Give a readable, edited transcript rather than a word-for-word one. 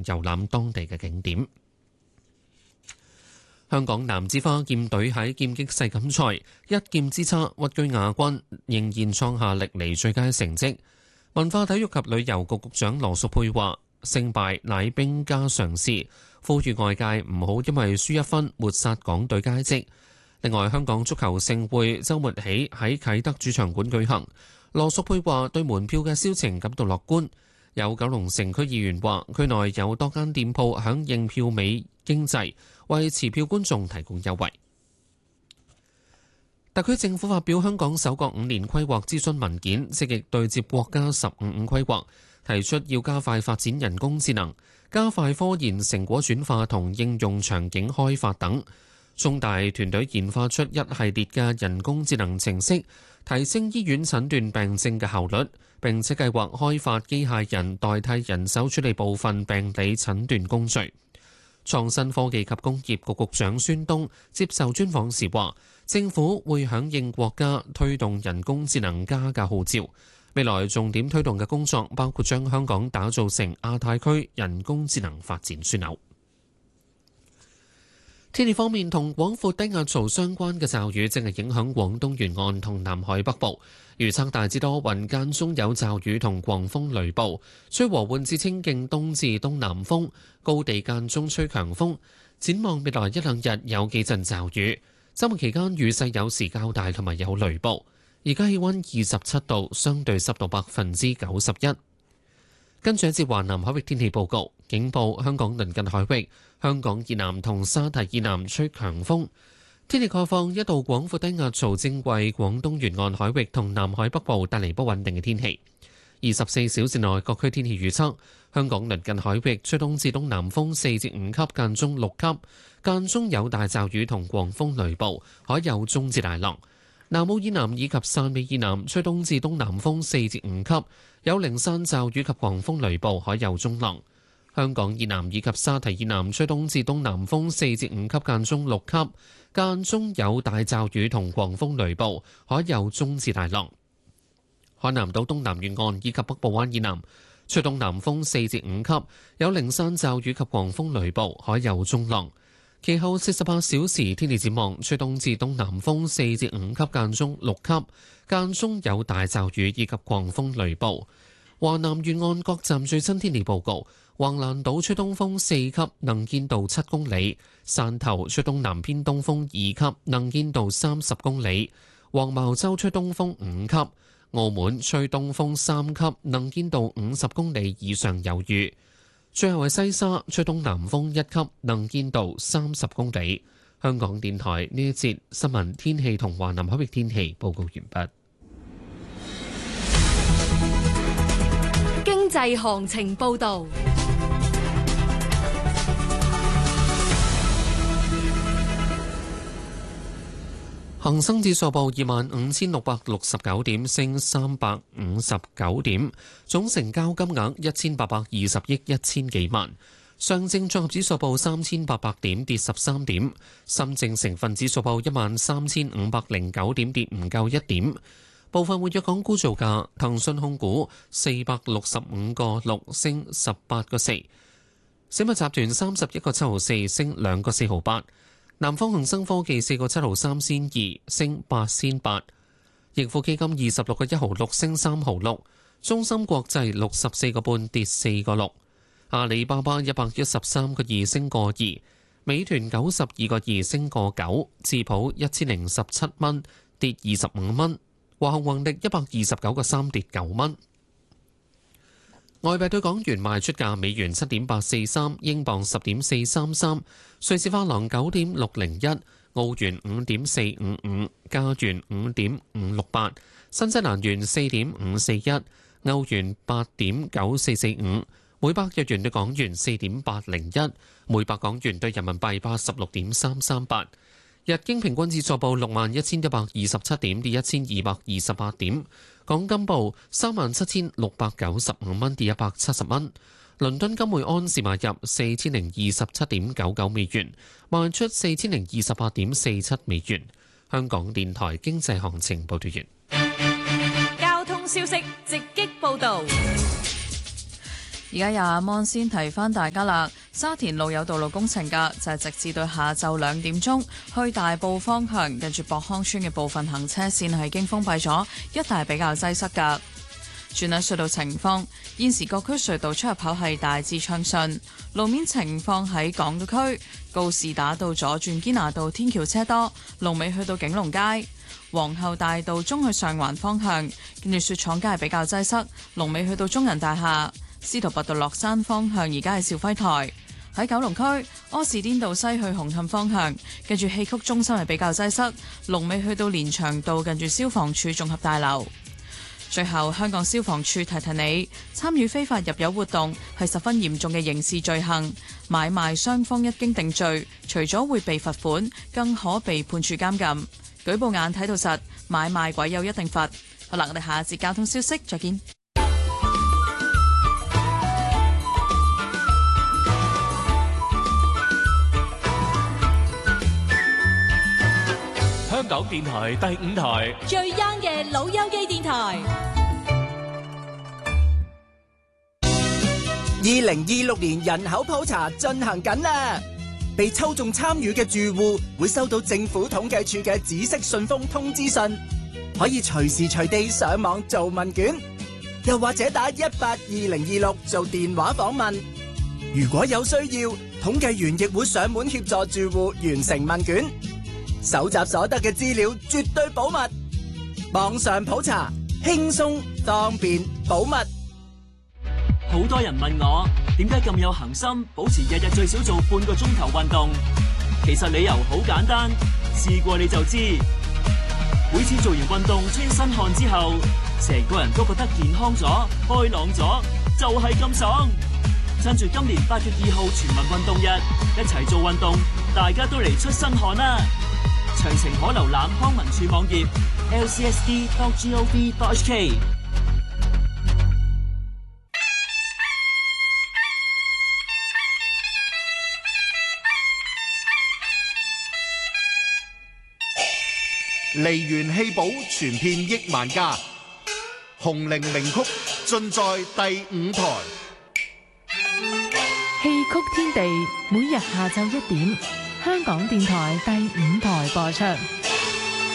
遊覽當地嘅景點。香港男子花劍隊喺劍擊世錦賽一劍之差屈居亞軍，仍然創下歷嚟最佳成績。文化體育及旅遊局局長羅淑佩話：勝敗乃兵家常事，呼籲外界唔好因為輸一分抹殺港隊佳績。另外，香港足球盛會週末起喺啟德主場館舉行。羅淑佩話對門票嘅銷情感到樂觀。有九龍城區議員話，區內有多間店鋪響應票尾經濟，為持票觀眾提供優惠。特區政府發表香港首個5年規劃諮詢文件，積極對接國家15五規劃，提出要加快發展人工智能，加快科研成果轉化同應用場景開發等。中大團隊研發出一系列嘅人工智能程式，提升醫院診斷病症嘅效率，並且計劃開發機械人代替人手處理部分病理診斷工序。創新科技及工業局局長孫東接受專訪時話，政府會響應國家推動人工智能加嘅號召，未來重點推動嘅工作包括將香港打造成亞太區人工智能發展樞紐。天氣方面，同廣闊低壓槽相關嘅驟雨正係影響廣東沿岸同南海北部，預測大致多雲，間中有驟雨同狂風雷暴，吹和緩至清勁東至東南風，高地間中吹強風。展望未來一兩日有幾陣驟雨，週末期間雨勢有時較大，同埋有雷暴。而家氣溫27度，相對濕度91%。跟住一節華南海域天氣報告，警報香港鄰近海域、香港以南同沙堤以南吹強風。天氣概況，一道廣闊低壓槽正為廣東沿岸海域同南海北部帶嚟不穩定嘅天氣。24小時內各區天氣預測，香港鄰近海域吹東至東南風4至5級，間中6級，間中有大驟雨同狂風雷暴，海有中至大浪。南澳以南以及汕尾以南吹東至東南風4至5級，有零散驟雨及狂風雷暴，海有中浪。香港以南以及沙堤以南吹東至東南風4至5級，間中6級，間中有大驟雨同狂風雷暴，海有中至大浪。海南島東南沿岸以及北部灣以南吹東南風4至5級，有零散驟雨及狂風雷暴，海有中浪。其後48小時天氣展望，吹東至東南風4至5級，間中6級，間中有大驟雨以及狂風雷暴。華南沿岸各站最新天氣報告：橫瀾島吹東風4級，能見度7公里；汕頭吹東南偏東風2級，能見度30公里；黃茅洲吹東風5級；澳門吹東風3級，能見度50公里以上有雨。最後係西沙吹東南風1級，能見度30公里。香港電台呢一節新聞天氣同華南海域天氣報告完畢。 經濟行情報導。 恒生指數報25,669點，升359點，總成交金額1820億1000幾萬。上證綜合指數報3800點，跌13點。深證成分指數報13509點，跌唔夠1點。部分活躍港股造價：騰訊控股465個6升18個4，小米集團31個7毫4升2個4毫8。南方恒生科技4個7毫3仙2升8仙8，盈富基金26個1毫6升3毫6，中芯國際64個半跌4個6，阿里巴巴113個2升個2，美團92個2升個9，智普1017蚊跌25蚊，華虹宏力129個3跌9蚊。外幣對港元賣出價：美元7.843，英鎊10.433，瑞士法郎9.601，澳元5.455，加元5.568，新西蘭元4.541，歐元8.9445，每百日元對港元4.801，每百港元對人民幣86.338。日經平均指數報61,127點，跌1228點。港金報37,695蚊，跌170蚊。倫敦金每安士買入4027.99美元，賣出4028.47美元。香港電台經濟行情報道完。 交通消息直擊報導。 而家有阿芒先提翻大家啦，沙田路有道路工程㗎，就係直至到下晝2點鐘，去大埔方向近住博康村嘅部分行車線係已經封閉咗，一帶比較擠塞㗎。轉睇隧道情況，現時各區隧道出入口係大致暢順。路面情況喺港島區，告士打道左轉堅拿道天橋車多，龍尾去到景隆街。皇后大道中去上環方向，跟住雪廠街係比較擠塞，龍尾去到中銀大廈。司徒拔道落山方向而家係兆輝台。喺九龍區，柯士甸道西去紅磡方向，跟住戲曲中心係比較擠塞，龍尾去到連翔道近住消防處綜合大樓。最後，香港消防處提提你，參與非法入油活動係十分嚴重嘅刑事罪行。買賣雙方一經定罪，除咗會被罰款，更可被判處監禁。舉報眼睇到實，買賣鬼有一定罰。好啦，我哋下一節交通消息再見。 香港電台第5台最 young 嘅老友記電台。 2026年人口普查進行緊啦，被抽中參與嘅住戶會收到政府統計處嘅紫色信封通知信，可以隨時隨地上網做問卷，又或者打182026做電話訪問。如果有需要，統計員亦會上門協助住戶完成問卷。搜集所得嘅資料絕對保密，網上普查輕鬆方便保密。 好多人問我點解咁有恒心，保持日日最少做半個鐘頭運動。其實理由好簡單，試過你就知。每次做完運動出身汗之後，成個人都覺得健康咗、開朗咗，就係咁爽。趁住今年8月2號全民運動日，一齊做運動，大家都嚟出身汗啦！詳情可瀏覽康文署網頁 lcsd.gov.hk。 梨園戲寶傳遍億萬家，紅伶伶曲盡在第5台。 戲曲天地每日下晝1點，香港電台第5台播出。